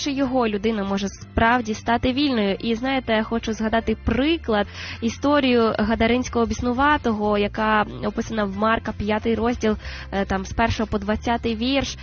слухаючи його, людина може справді стати вільною. І знаєте, я хочу згадати приклад, історію Гадаринського біснуватого, яка описана в Марка 5 розділ, там з 1 по 20 вірш.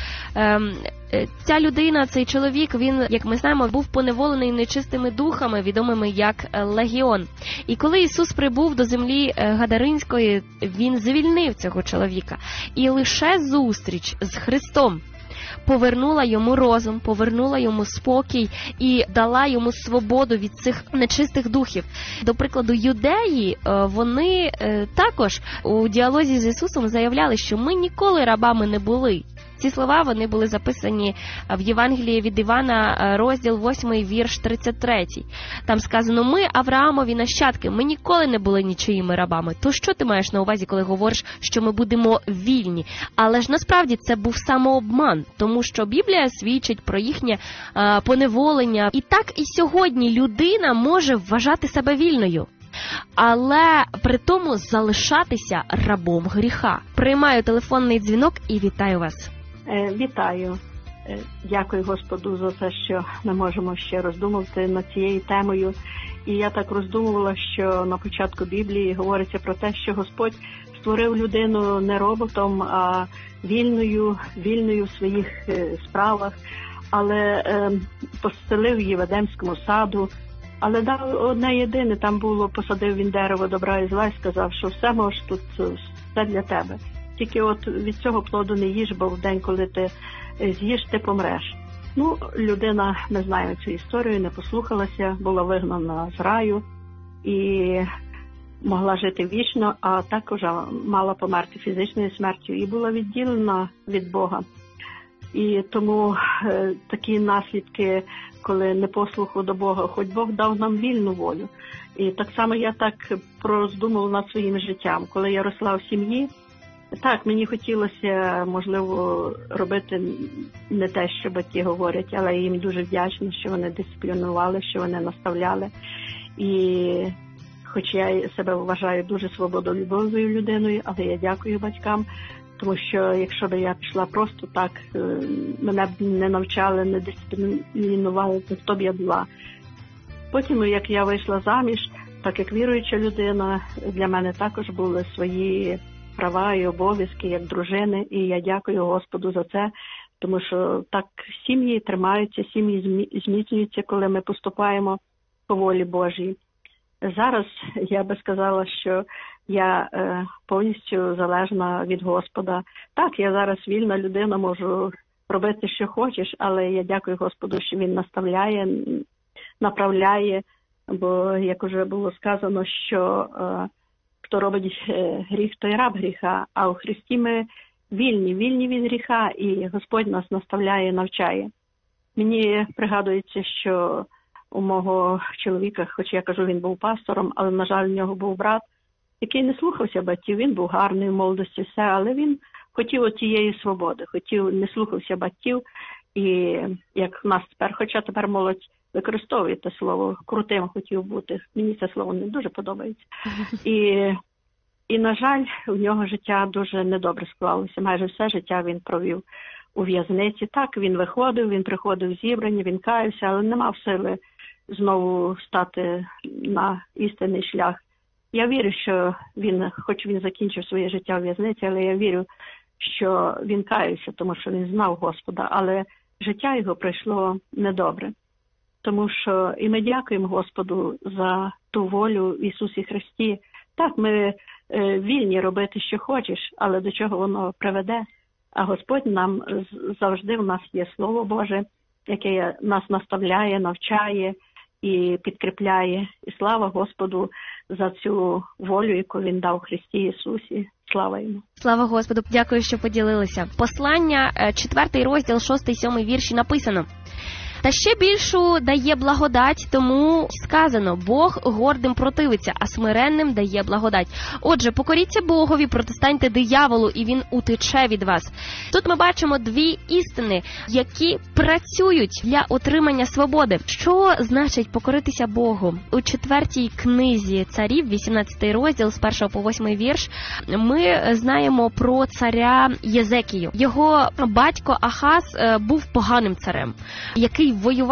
Ця людина, цей чоловік, він, як ми знаємо, був поневолений нечистими духами, відомими як Легіон. І коли Ісус прибув до землі Гадаринської, він звільнив цього чоловіка. І лише зустріч з Христом повернула йому розум, повернула йому спокій і дала йому свободу від цих нечистих духів. До прикладу, юдеї, вони також у діалозі з Ісусом заявляли, що ми ніколи рабами не були. Ці слова, вони були записані в Євангелії від Івана, розділ 8, вірш 33. Там сказано: ми Авраамові нащадки, ми ніколи не були нічиїми рабами. То що ти маєш на увазі, коли говориш, що ми будемо вільні? Але ж насправді це був самообман, тому що Біблія свідчить про їхнє поневолення. І так і сьогодні людина може вважати себе вільною, але при тому залишатися рабом гріха. Приймаю телефонний дзвінок і вітаю вас. Вітаю. Дякую Господу за те, що ми можемо ще роздумувати над цією темою. І я так роздумувала, що на початку Біблії говориться про те, що Господь створив людину не роботом, а вільною в своїх справах, але поселив її в Едемському саду. Але дав одне єдине, там було: посадив він дерево добра і зла і сказав, що все можеш тут, все для тебе. Тільки от від цього плоду не їж, бо в день, коли ти з'їш, ти помреш. Ну, людина, ми знаємо цю історію, не послухалася, була вигнана з раю і могла жити вічно, а також мала померти фізичною смертю і була відділена від Бога. І тому такі наслідки, коли непослуху до Бога, хоч Бог дав нам вільну волю. І так само я так роздумувала над своїм життям. Коли я росла в сім'ї, так, мені хотілося, можливо, робити не те, що батьки говорять, але я їм дуже вдячна, що вони дисциплінували, що вони наставляли. І хоч я себе вважаю дуже свободолюбивою людиною, але я дякую батькам, тому що якщо б я пішла просто так, мене б не навчали, не дисциплінували, то хто б я була. Потім, як я вийшла заміж, так як віруюча людина, для мене також були свої права і обов'язки як дружини, і я дякую Господу за це, тому що так сім'ї тримаються, сім'ї зміцнюються, коли ми поступаємо по волі Божій. Зараз я би сказала, що я повністю залежна від Господа. Так, я зараз вільна людина, можу робити, що хочеш, але я дякую Господу, що Він наставляє, направляє, бо, як вже було сказано, що хто робить гріх, той раб гріха, а у Христі ми вільні від гріха, і Господь нас наставляє, навчає. Мені пригадується, що у мого чоловіка, хоч я кажу, він був пастором, але, на жаль, у нього був брат, який не слухався батьків. Він був гарний в молодості, все, але він хотів тієї свободи, не слухався батьків. І як в нас тепер, хоча тепер молодь використовує те слово, крутим хотів бути. Мені це слово не дуже подобається. І, на жаль, у нього життя дуже недобре склалося. Майже все життя він провів у в'язниці. Так, він виходив, він приходив в зібрання, він каявся, але не мав сили знову стати на істинний шлях. Я вірю, що хоч він закінчив своє життя у в'язниці, але я вірю, що він каявся, тому що він знав Господа, але життя його пройшло недобре. Тому що і ми дякуємо Господу за ту волю в Ісусі Христі. Так, ми вільні робити, що хочеш, але до чого воно приведе. А Господь нам завжди, в нас є Слово Боже, яке нас наставляє, навчає і підкріпляє. І слава Господу за цю волю, яку Він дав Христі Ісусі. Слава Йому. Слава Господу. Дякую, що поділилися. Послання, 4 розділ, 6-7 вірші написано: «Та ще більшу дає благодать, тому сказано, Бог гордим противиться, а смиренним дає благодать. Отже, покоріться Богові, протистаньте дияволу, і він утече від вас». Тут ми бачимо дві істини, які працюють для отримання свободи. Що значить покоритися Богу? У 4 книзі царів, 18 розділ, з 1 по 8 вірш, ми знаємо про царя Єзекію. Його батько Ахаз був поганим царем, який воював